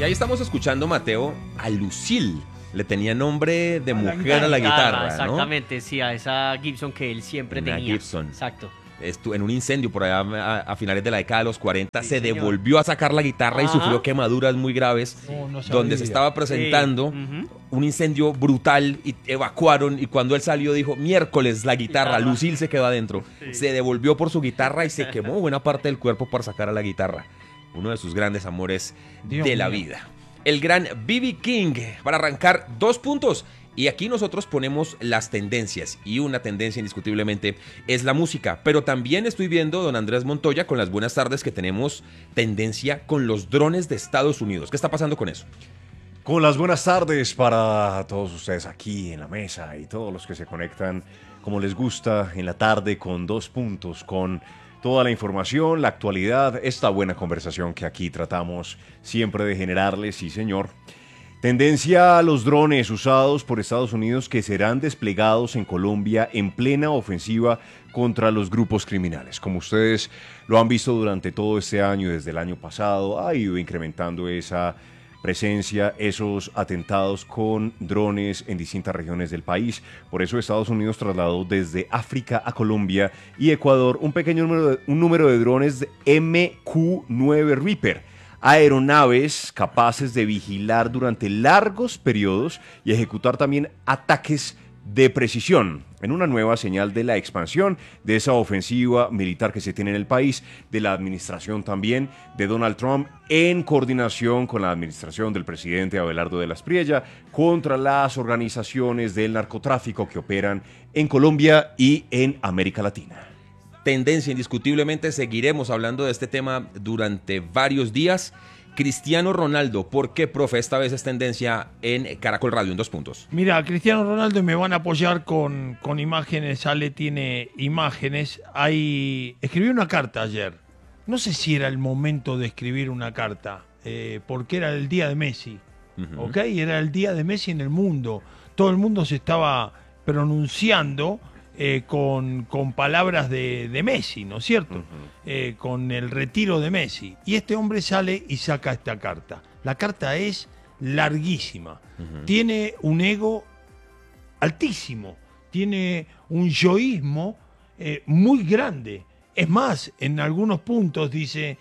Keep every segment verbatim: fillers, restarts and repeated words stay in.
ahí estamos escuchando, Mateo, a Lucille. Le tenía nombre de a mujer la a la guitarra, Exactamente, ¿no? sí, a esa Gibson que él siempre Una tenía. Gibson. Exacto. Estu- en un incendio por allá a, a finales de la década de los cuarenta, Sí, se señor. devolvió a sacar la guitarra y Ajá. sufrió quemaduras muy graves, No, no donde sabía. se estaba presentando Sí. Ujú. un incendio brutal y evacuaron, y cuando él salió dijo, miércoles la guitarra, Guitarra. Lucille se quedó adentro. Sí. Se devolvió por su guitarra y se quemó buena parte del cuerpo para sacar a la guitarra. Uno de sus grandes amores Dios de la mío. vida. El gran B B King, para arrancar dos puntos. Y aquí nosotros ponemos las tendencias, y una tendencia indiscutiblemente es la música, pero también estoy viendo, don Andrés Montoya, con las buenas tardes, que tenemos tendencia con los drones de Estados Unidos. ¿Qué está pasando con eso? Con las buenas tardes para todos ustedes aquí en la mesa y todos los que se conectan como les gusta en la tarde con dos puntos, con toda la información, la actualidad, esta buena conversación que aquí tratamos siempre de generarles, sí señor. Tendencia a los drones usados por Estados Unidos que serán desplegados en Colombia en plena ofensiva contra los grupos criminales. Como ustedes lo han visto durante todo este año, desde el año pasado, ha ido incrementando esa presencia, esos atentados con drones en distintas regiones del país. Por eso Estados Unidos trasladó desde África a Colombia y Ecuador un pequeño número de, un número de drones M Q nueve Reaper. Aeronaves capaces de vigilar durante largos periodos y ejecutar también ataques de precisión, en una nueva señal de la expansión de esa ofensiva militar que se tiene en el país, de la administración también de Donald Trump, en coordinación con la administración del presidente Abelardo de la Espriella, contra las organizaciones del narcotráfico que operan en Colombia y en América Latina. Tendencia indiscutiblemente, seguiremos hablando de este tema durante varios días. Cristiano Ronaldo, ¿por qué, profe? Esta vez es tendencia en Caracol Radio, en dos puntos. Mira, Cristiano Ronaldo, me van a apoyar con, con imágenes. Ale tiene imágenes. Hay... Escribió una carta ayer. No sé si era el momento de escribir una carta, eh, porque era el día de Messi. Uh-huh. ¿Ok? Era el día de Messi en el mundo. Todo el mundo se estaba pronunciando eh, con, con palabras de, de Messi, ¿no es cierto? Uh-huh. Eh, con el retiro de Messi. Y este hombre sale y saca esta carta. La carta es larguísima. Uh-huh. Tiene un ego altísimo. Tiene un yoísmo eh, muy grande. Es más, en algunos puntos dice,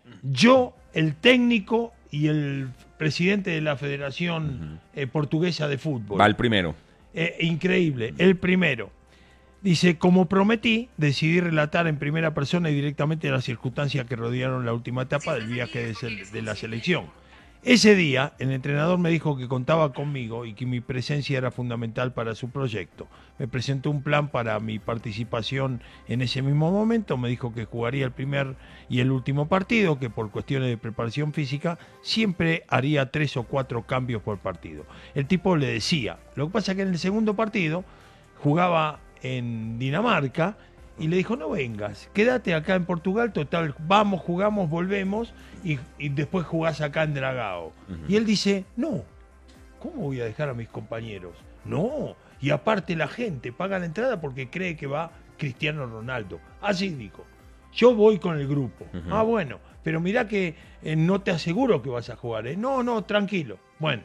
yo, el técnico y el presidente de la Federación uh-huh. eh, Portuguesa de Fútbol. Va el primero. Eh, increíble, el primero. Dice, como prometí, decidí relatar en primera persona y directamente las circunstancias que rodearon la última etapa del viaje de, de la selección. Ese día, el entrenador me dijo que contaba conmigo y que mi presencia era fundamental para su proyecto. Me presentó un plan para mi participación en ese mismo momento. Me dijo que jugaría el primer y el último partido, que por cuestiones de preparación física siempre haría tres o cuatro cambios por partido. El tipo le decía, lo que pasa es que en el segundo partido jugaba en Dinamarca y le dijo, no vengas, quédate acá en Portugal, total, vamos, jugamos, volvemos y, y después jugás acá en Dragao. Uh-huh. Y él dice, no, ¿cómo voy a dejar a mis compañeros? No, y aparte la gente paga la entrada porque cree que va Cristiano Ronaldo. Así dijo, yo voy con el grupo. Uh-huh. Ah, bueno, pero mirá que eh, no te aseguro que vas a jugar, ¿eh? No, no, tranquilo. Bueno,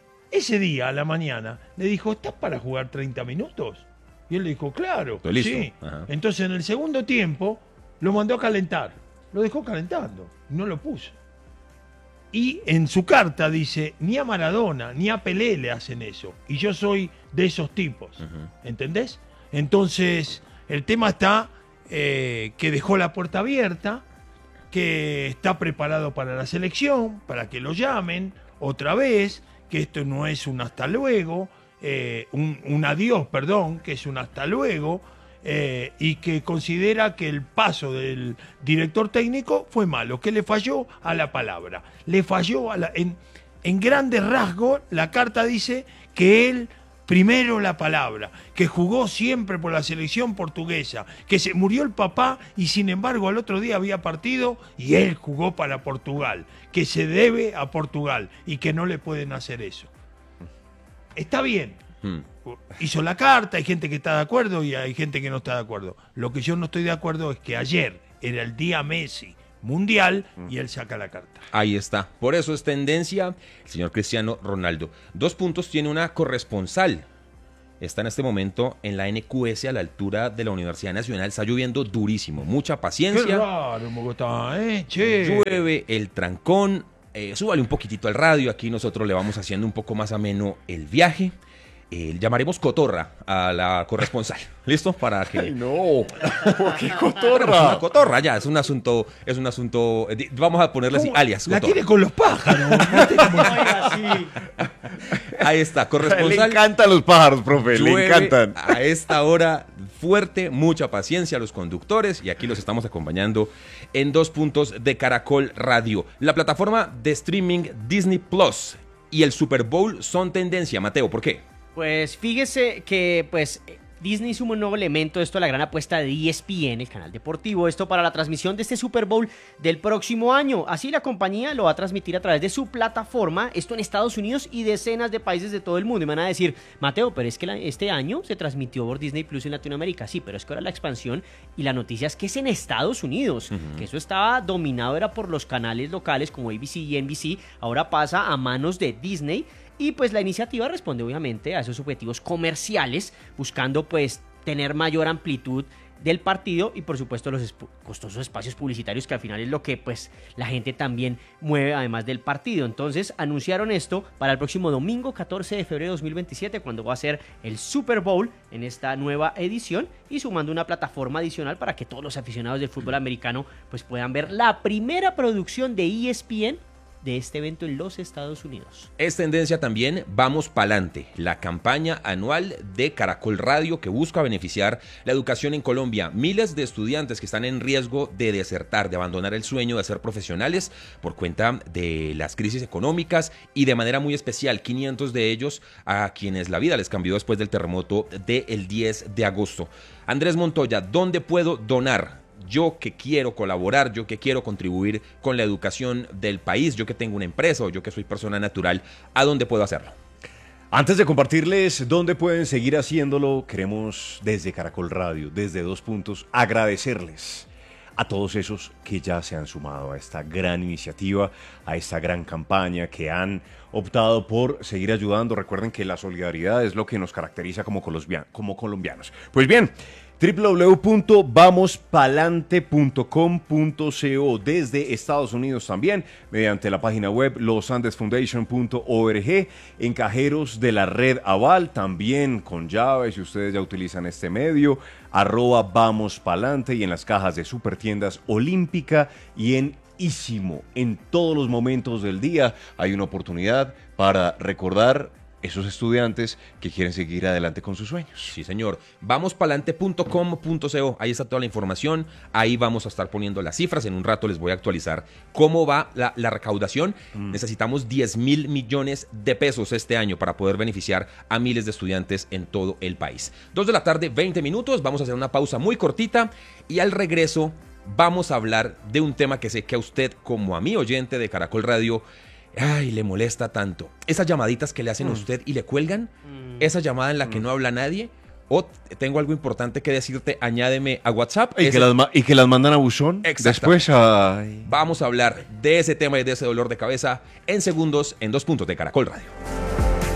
ese día a la mañana le dijo, ¿estás para jugar treinta minutos? Y él le dijo, claro, sí. Ajá. Entonces en el segundo tiempo lo mandó a calentar. Lo dejó calentando, no lo puso. Y en su carta dice, ni a Maradona, ni a Pelé le hacen eso. Y yo soy de esos tipos. Uh-huh. ¿Entendés? Entonces el tema está eh, que dejó la puerta abierta, que está preparado para la selección, para que lo llamen otra vez, que esto no es un hasta luego. Eh, un, un adiós, perdón, que es un hasta luego, eh, y que considera que el paso del director técnico fue malo, que le falló a la palabra, le falló a la, en, en grandes rasgos la carta dice que él primero la palabra, que jugó siempre por la selección portuguesa, que se murió el papá y sin embargo al otro día había partido y él jugó para Portugal, que se debe a Portugal y que no le pueden hacer eso. Está bien, hmm. hizo la carta, hay gente que está de acuerdo y hay gente que no está de acuerdo. Lo que yo no estoy de acuerdo es que ayer era el día Messi, mundial y él saca la carta. Ahí está. Por eso es tendencia el señor Cristiano Ronaldo. Dos puntos, tiene una corresponsal. Está en este momento en la N Q S a la altura de la Universidad Nacional. Está lloviendo durísimo. Mucha Qué paciencia. raro en Bogotá, ¿eh? Che. Llueve el trancón. Eh, súbale un poquitito al radio. Aquí nosotros le vamos haciendo un poco más ameno el viaje. Eh, llamaremos Cotorra a la corresponsal. ¿Listo? Para que... ¡Ay, no! ¿Por qué Una cotorra? cotorra, ya, es un asunto, es un asunto, eh, di- vamos a ponerle así, ¿Cómo? alias, La cotorra. quiere con los pájaros. ¿viste cómo- Oiga, sí. Ahí está, Le corresponsal. encantan los pájaros, profe, le Llueve encantan. a esta hora fuerte, mucha paciencia a los conductores y aquí los estamos acompañando en dos puntos de Caracol Radio. La plataforma de streaming Disney Plus y el Super Bowl son tendencia. Mateo, ¿por qué? Pues fíjese que pues Disney sumó un nuevo elemento, esto la gran apuesta de E S P N, el canal deportivo, esto para la transmisión de este Super Bowl del próximo año. Así la compañía lo va a transmitir a través de su plataforma, esto en Estados Unidos y decenas de países de todo el mundo. Y me van a decir, Mateo, pero es que la- este año se transmitió por Disney Plus en Latinoamérica. Sí, pero es que ahora la expansión y la noticia es que es en Estados Unidos, que eso estaba dominado era por los canales locales como A B C y N B C, ahora pasa a manos de Disney. Y pues la iniciativa responde obviamente a esos objetivos comerciales, buscando pues tener mayor amplitud del partido y por supuesto los esp- costosos espacios publicitarios que al final es lo que pues la gente también mueve además del partido. Entonces anunciaron esto para el próximo domingo catorce de febrero de dos mil veintisiete, cuando va a ser el Super Bowl en esta nueva edición, y sumando una plataforma adicional para que todos los aficionados del fútbol americano pues puedan ver la primera producción de E S P N de este evento en los Estados Unidos. Es tendencia también Vamos Pa'lante, la campaña anual de Caracol Radio que busca beneficiar la educación en Colombia. Miles de estudiantes que están en riesgo de desertar, de abandonar el sueño de ser profesionales por cuenta de las crisis económicas y de manera muy especial quinientos de ellos a quienes la vida les cambió después del terremoto del diez de agosto. Andrés Montoya, ¿dónde puedo donar? Yo que quiero colaborar, yo que quiero contribuir con la educación del país, yo que tengo una empresa o yo que soy persona natural, ¿a dónde puedo hacerlo? Antes de compartirles dónde pueden seguir haciéndolo, queremos desde Caracol Radio, desde Dos Puntos, agradecerles a todos esos que ya se han sumado a esta gran iniciativa, a esta gran campaña, que han optado por seguir ayudando. Recuerden que la solidaridad es lo que nos caracteriza como, colombian- como colombianos. Pues bien, doble u doble u doble u punto vamos palante punto com punto co desde Estados Unidos también, mediante la página web los andes foundation punto org, en cajeros de la red Aval, también con llaves, si ustedes ya utilizan este medio, arroba Vamos Palante, y en las cajas de Supertiendas Olímpica y en Ísimo. En todos los momentos del día hay una oportunidad para recordar esos estudiantes que quieren seguir adelante con sus sueños. Sí, señor. vamos palante punto com punto co. Ahí está toda la información. Ahí vamos a estar poniendo las cifras. En un rato les voy a actualizar cómo va la, la recaudación. Mm. Necesitamos diez mil millones de pesos este año para poder beneficiar a miles de estudiantes en todo el país. Dos de la tarde, veinte minutos. Vamos a hacer una pausa muy cortita y al regreso vamos a hablar de un tema que sé que a usted, como a mí, oyente de Caracol Radio, ay, le molesta tanto. Esas llamaditas que le hacen mm. a usted y le cuelgan, mm. esa llamada en la que mm. no habla nadie, o tengo algo importante que decirte, añádeme a WhatsApp. Y, ese... que, las y que las mandan a buzón. Después, ay. Vamos a hablar de ese tema y de ese dolor de cabeza en segundos en Dos Puntos de Caracol Radio.